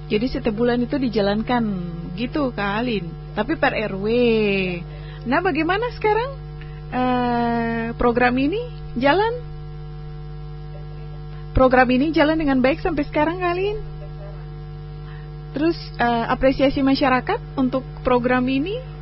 Jadi setiap bulan itu dijalankan gitu Kak Alin. Tapi per RW. Nah bagaimana sekarang program ini jalan? Program ini jalan dengan baik sampai sekarang Kak Alin? Terus apresiasi masyarakat untuk program ini